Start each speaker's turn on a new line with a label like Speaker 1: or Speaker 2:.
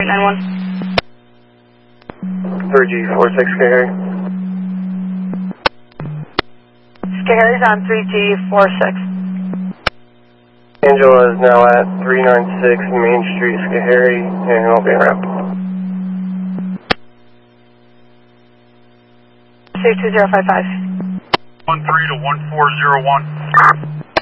Speaker 1: 391.
Speaker 2: 3G46 Harry.
Speaker 1: Harry's on 3G46.
Speaker 2: Angela is now at 396 Main Street, Schoharie, and will be en route.
Speaker 1: 32055.
Speaker 3: 13 to 1401.